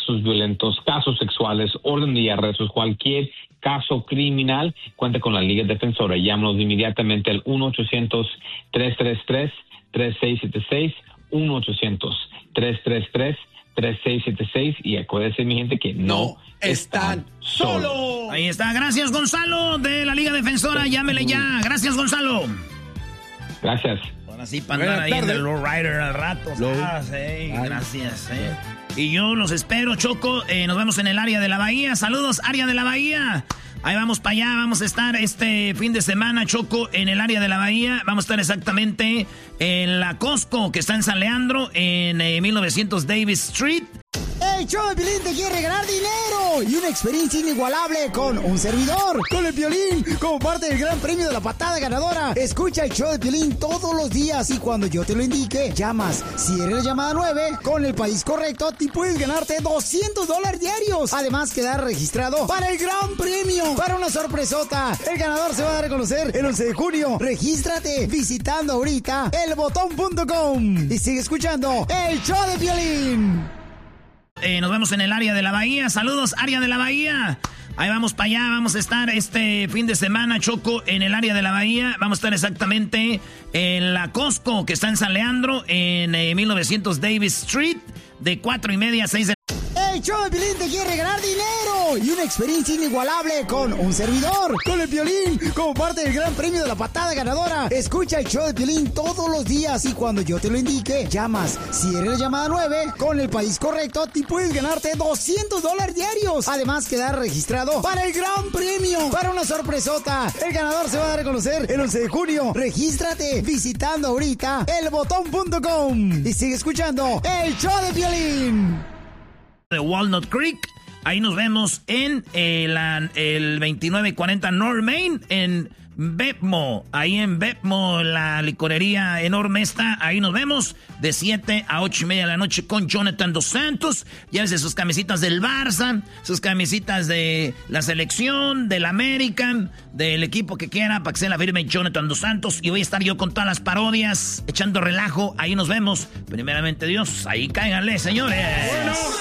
casos violentos, casos sexuales, orden de arrestos, cualquier caso criminal, cuenta con la Liga Defensora. Llámanos inmediatamente al 1-800-333-3676, 1-800-333-3676, y acuérdense, mi gente, que no están solos. Ahí está. Gracias, Gonzalo, de la Liga Defensora. Llámele ya. Gracias, Gonzalo. Gracias. Ahora sí, para andar ahí en el lowrider al rato. Gracias. Y yo los espero, Choco. Nos vemos en el área de la Bahía. Saludos, área de la Bahía. Ahí vamos para allá. Vamos a estar este fin de semana, Choco, en el área de la Bahía. Vamos a estar exactamente en la Costco, que está en San Leandro, en 1900 Davis Street. El show de Piolín te quiere regalar dinero y una experiencia inigualable con un servidor, con el Piolín, como parte del gran premio de la patada ganadora. Escucha el show de Piolín todos los días y cuando yo te lo indique, llamas. Si eres la llamada 9, con el país correcto, te puedes ganarte $200 diarios. Además, quedar registrado para el gran premio, para una sorpresota. El ganador se va a dar a conocer el 11 de junio. Regístrate visitando ahorita elbotón.com y sigue escuchando el show de Piolín. Nos vemos en el área de la Bahía. Saludos, área de la Bahía. Ahí vamos para allá. Vamos a estar este fin de semana, Choco, en el área de la Bahía. Vamos a estar exactamente en la Costco, que está en San Leandro, en 1900 Davis Street, de 4:30 a 6 de... El show de Piolín te quiere regalar dinero y una experiencia inigualable con un servidor, con el Piolín, como parte del gran premio de la patada ganadora. Escucha el show de Piolín todos los días y cuando yo te lo indique, llamas. Si eres la llamada 9, con el país correcto, te puedes ganarte $200 diarios. Además, quedar registrado para el gran premio, para una sorpresota. El ganador se va a dar a conocer el 11 de junio. Regístrate visitando ahorita elbotón.com y sigue escuchando el show de Piolín. De Walnut Creek. Ahí nos vemos en el 2940 North Main en Bepmo. Ahí en Bepmo, la licorería enorme está. Ahí nos vemos de 7 a 8:30 de la noche con Jonathan Dos Santos. Llévese sus camisitas del Barça, sus camisitas de la selección, del American, del equipo que quiera, para que se la firme Jonathan Dos Santos. Y voy a estar yo con todas las parodias, echando relajo. Ahí nos vemos. Primeramente Dios, ahí cáiganle, señores. Bueno.